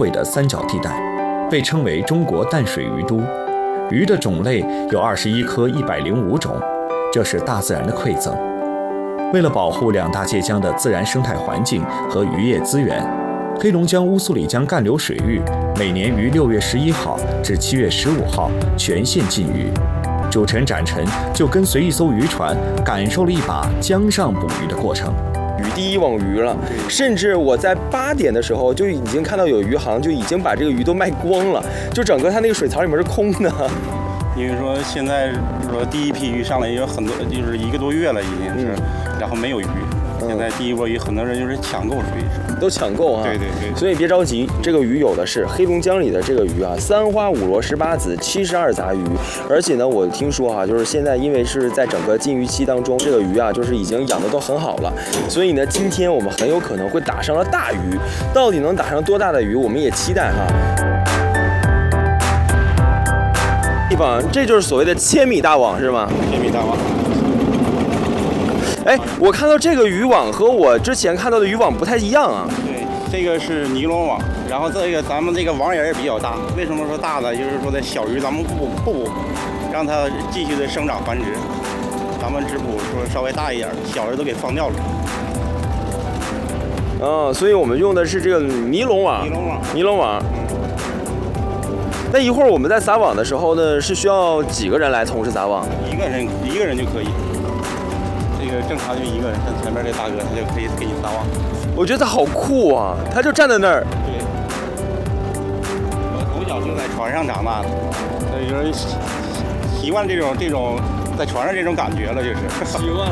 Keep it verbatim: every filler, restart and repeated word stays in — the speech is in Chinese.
汇的三角地带，被称为中国淡水鱼都。鱼的种类有二十一科一百零五种，这是大自然的馈赠。为了保护两大界江的自然生态环境和渔业资源，黑龙江乌苏里江干流水域每年于六月十一号至七月十五号全线禁渔。主持人展陈就跟随一艘渔船，感受了一把江上捕鱼的过程。 鱼第一网鱼了，甚至我在八点的时候就已经看到有渔行就已经把这个鱼都卖光了，就整个它那个水槽里面是空的。 因为说现在说第一批鱼上来也有很多，就是一个多月了已经是，嗯、然后没有鱼。现在第一波鱼，很多人就是抢购，属于是都抢购啊。 对对对。 所以别着急，这个鱼有的是黑龙江里的这个鱼啊，三花五螺十八子七十二杂鱼。而且呢，我听说哈、啊，就是现在因为是在整个禁渔期当中，这个鱼啊，就是已经养的都很好了。所以呢，今天我们很有可能会打上了大鱼。到底能打上多大的鱼，我们也期待哈。地方，这就是所谓的千米大网是吗？ 千米大网。 哎，我看到这个渔网和我之前看到的渔网不太一样啊。 对，这个是尼龙网，然后这个咱们这个网眼也比较大。为什么说大呢？就是说的小鱼咱们不不捕，让它继续的生长繁殖。咱们只捕说稍微大一点，小鱼都给放掉了。 哦，所以我们用的是这个尼龙网。 尼龙网。 尼龙网。那一会儿我们在撒网的时候呢，是需要几个人来从事撒网？ 一个人，一个人就可以。这个正常就一个人，像前面这大哥他就可以给你撒网。 我觉得他好酷啊，他就站在那儿。 对，我从小就在船上长大的，所以说习惯这种这种在船上这种感觉了，就是习惯了。